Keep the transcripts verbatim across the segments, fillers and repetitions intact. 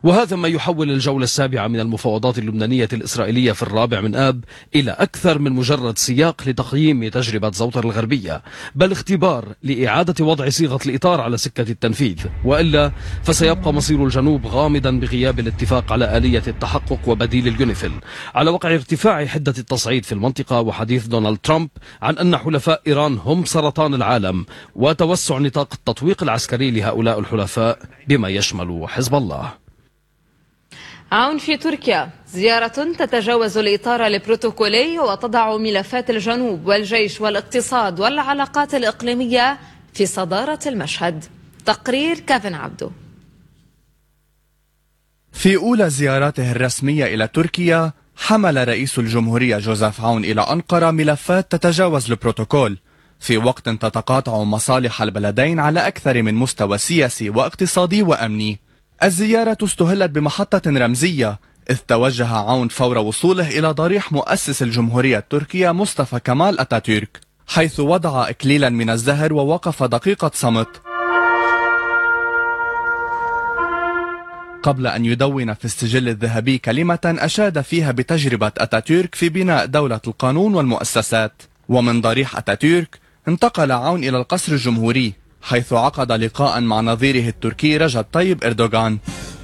وهذا ما يحول الجولة السابعة من المفاوضات اللبنانية الإسرائيلية في الرابع من آب إلى أكثر من مجرد سياق لتقييم تجربة زوطر الغربية، بل اختبار لإعادة وضع صيغة الإطار على سكة التنفيذ، وإلا فسيبقى مصير الجنوب غامضا بغياب الاتفاق على آلية التحقق وبديل اليونيفيل، على وقع ارتفاع حدة التصعيد في المنطقة وحديث دونالد ترامب عن أن حلفاء إيران هم سرطان العالم، وتوسع نطاق التطويق العسكري لهؤلاء الحلفاء بما يشمل حزب الله. عون في تركيا، زيارة تتجاوز الإطار البروتوكولي وتضع ملفات الجنوب والجيش والاقتصاد والعلاقات الإقليمية في صدارة المشهد. تقرير كافن عبدو. في أولى زياراته الرسمية إلى تركيا، حمل رئيس الجمهورية جوزيف عون إلى أنقرة ملفات تتجاوز البروتوكول، في وقت تتقاطع مصالح البلدين على أكثر من مستوى سياسي واقتصادي وأمني. الزيارة استهلت بمحطة رمزية، إذ توجه عون فور وصوله إلى ضريح مؤسس الجمهورية التركية مصطفى كمال أتاتورك، حيث وضع إكليلا من الزهر ووقف دقيقة صمت قبل أن يدون في السجل الذهبي كلمة أشاد فيها بتجربة أتاتورك في بناء دولة القانون والمؤسسات. ومن ضريح أتاتورك انتقل عون إلى القصر الجمهوري، حيث عقد لقاء مع نظيره التركي رجب طيب إردوغان.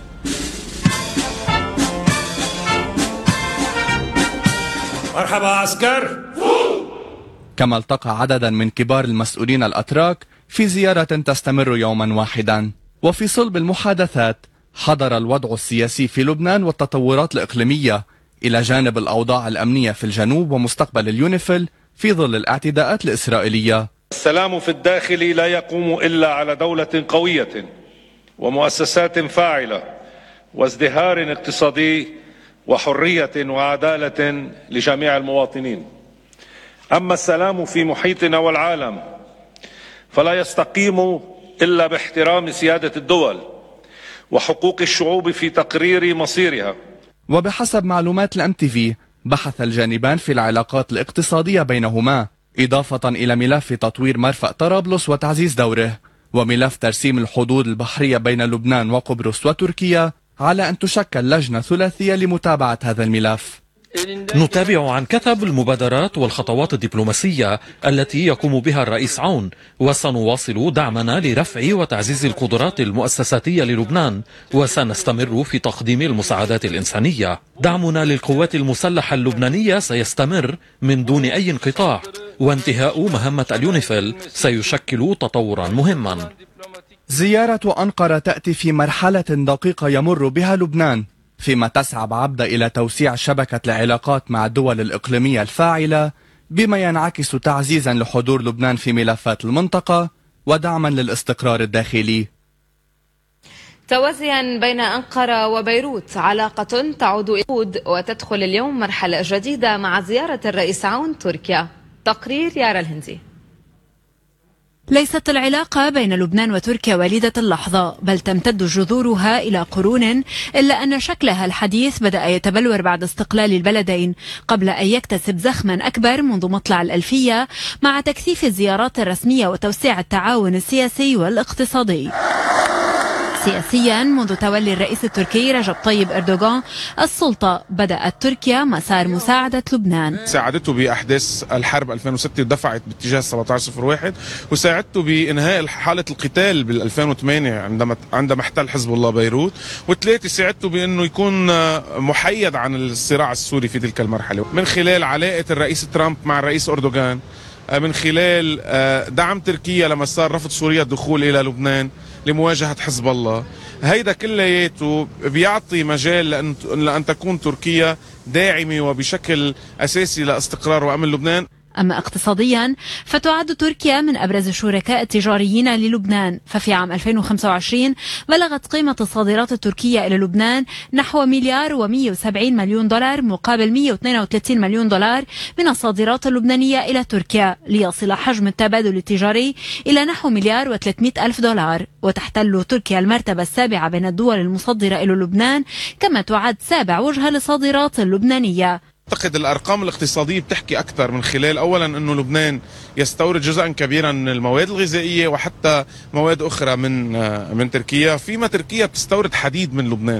مرحبا عسكر. كما التقى عددا من كبار المسؤولين الأتراك في زيارة تستمر يوما واحدا. وفي صلب المحادثات حضر الوضع السياسي في لبنان والتطورات الإقليمية، إلى جانب الأوضاع الأمنية في الجنوب ومستقبل اليونيفيل في ظل الاعتداءات الإسرائيلية. السلام في الداخل لا يقوم إلا على دولة قوية ومؤسسات فاعلة وازدهار اقتصادي وحرية وعدالة لجميع المواطنين. أما السلام في محيطنا والعالم فلا يستقيم إلا باحترام سيادة الدول وحقوق الشعوب في تقرير مصيرها. وبحسب معلومات الام تي في، بحث الجانبان في العلاقات الاقتصادية بينهما، إضافة إلى ملف تطوير مرفأ طرابلس وتعزيز دوره، وملف ترسيم الحدود البحرية بين لبنان وقبرص وتركيا، على أن تشكل لجنة ثلاثية لمتابعة هذا الملف. نتابع عن كثب المبادرات والخطوات الدبلوماسية التي يقوم بها الرئيس عون، وسنواصل دعمنا لرفع وتعزيز القدرات المؤسساتية للبنان، وسنستمر في تقديم المساعدات الإنسانية. دعمنا للقوات المسلحة اللبنانية سيستمر من دون أي انقطاع، وانتهاء مهمة اليونيفيل سيشكل تطورا مهما. زيارة أنقرة تأتي في مرحلة دقيقة يمر بها لبنان، فيما تسعى بعبدة إلى توسيع شبكة العلاقات مع الدول الإقليمية الفاعلة، بما ينعكس تعزيزا لحضور لبنان في ملفات المنطقة ودعما للاستقرار الداخلي. توازيا بين أنقرة وبيروت، علاقة تعود إلى وتدخل اليوم مرحلة جديدة مع زيارة الرئيس عون تركيا. تقرير يارا الهندي. ليست العلاقة بين لبنان وتركيا وليدة اللحظة، بل تمتد جذورها إلى قرون، إلا أن شكلها الحديث بدأ يتبلور بعد استقلال البلدين، قبل أن يكتسب زخما أكبر منذ مطلع الألفية مع تكثيف الزيارات الرسمية وتوسيع التعاون السياسي والاقتصادي. سياسيا، منذ تولي الرئيس التركي رجب طيب إردوغان السلطة، بدأت تركيا مسار مساعدة لبنان. ساعدته بأحداث الحرب ألفين وستة ودفعت باتجاه سبعة عشر صفر واحد، وساعدته بإنهاء حالة القتال بال ألفين وثمانية عندما عندما احتل حزب الله بيروت، وثلاثة ساعدته بأنه يكون محيد عن الصراع السوري في تلك المرحلة، من خلال علاقة الرئيس ترامب مع الرئيس أردوغان، من خلال دعم تركيا لمسار رفض سوريا الدخول إلى لبنان لمواجهة حزب الله. هيدا كلياته بيعطي مجال لأن, لأن تكون تركيا داعمة وبشكل أساسي لاستقرار وأمن لبنان. أما اقتصاديا، فتعد تركيا من أبرز الشركاء التجاريين للبنان، ففي عام ألفين وخمسة وعشرين بلغت قيمة الصادرات التركية إلى لبنان نحو مليار ومئة وسبعين مليون دولار، مقابل مئة واثنين وثلاثين مليون دولار من الصادرات اللبنانية إلى تركيا، ليصل حجم التبادل التجاري إلى نحو مليار وثلاثمئة ألف دولار. وتحتل تركيا المرتبة السابعة بين الدول المصدرة إلى لبنان، كما تعد سابع وجهة للصادرات اللبنانية. أعتقد الأرقام الاقتصادية بتحكي أكثر، من خلال أولا أنه لبنان يستورد جزءا كبيرا من المواد الغذائية وحتى مواد أخرى من من تركيا، فيما تركيا بتستورد حديد من لبنان.